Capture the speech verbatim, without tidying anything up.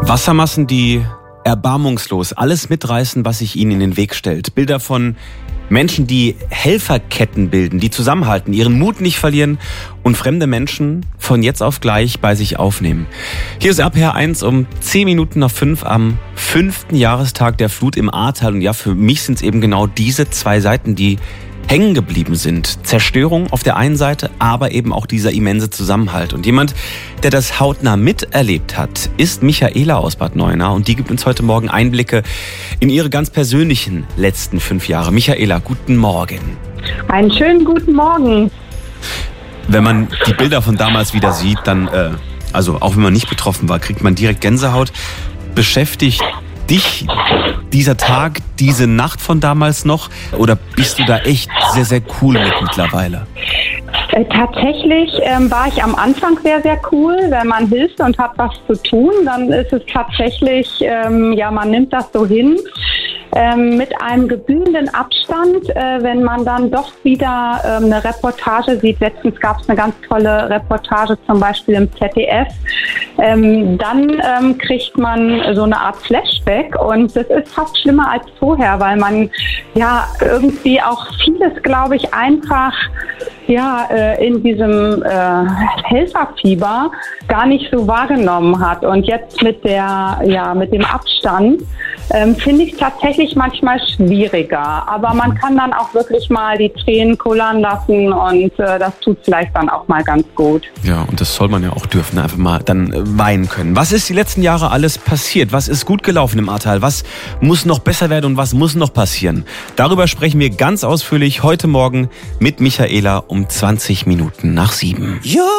Wassermassen, die erbarmungslos alles mitreißen, was sich ihnen in den Weg stellt. Bilder von Menschen, die Helferketten bilden, die zusammenhalten, ihren Mut nicht verlieren und fremde Menschen von jetzt auf gleich bei sich aufnehmen. Hier ist R P R eins um zehn Minuten nach fünf am fünften Jahrestag der Flut im Ahrtal. Und ja, für mich sind es eben genau diese zwei Seiten, die hängen geblieben sind. Zerstörung auf der einen Seite, aber eben auch dieser immense Zusammenhalt. Und jemand, der das hautnah miterlebt hat, ist Michaela aus Bad Neuenahr. Und die gibt uns heute Morgen Einblicke in ihre ganz persönlichen letzten fünf Jahre. Michaela, guten Morgen. Einen schönen guten Morgen. Wenn man die Bilder von damals wieder sieht, dann, äh, also auch wenn man nicht betroffen war, kriegt man direkt Gänsehaut. Beschäftigt dich dieser Tag, diese Nacht von damals noch? Oder bist du da echt sehr, sehr cool mit mittlerweile? Äh, tatsächlich ähm, war ich am Anfang sehr, sehr cool. Wenn man hilft und hat was zu tun, dann ist es tatsächlich, ähm, ja, man nimmt das so hin. Ähm, mit einem gebührenden Abstand, äh, wenn man dann doch wieder ähm, eine Reportage sieht. Letztens gab es eine ganz tolle Reportage, zum Beispiel im Z D F. Ähm, dann ähm, kriegt man so eine Art Flashback und das ist fast schlimmer als vorher, weil man ja irgendwie auch vieles, glaube ich, einfach ja äh, in diesem äh, Helferfieber gar nicht so wahrgenommen hat. Und jetzt mit der ja mit dem Abstand ähm, finde ich es tatsächlich manchmal schwieriger. Aber man kann dann auch wirklich mal die Tränen kullern lassen und äh, das tut vielleicht dann auch mal ganz gut. Ja, und das soll man ja auch dürfen, einfach mal dann äh, weinen können. Was ist die letzten Jahre alles passiert? Was ist gut gelaufen im Ahrtal? Was muss noch besser werden und was muss noch passieren? Darüber sprechen wir ganz ausführlich heute Morgen mit Michaela um zwanzig Minuten nach sieben.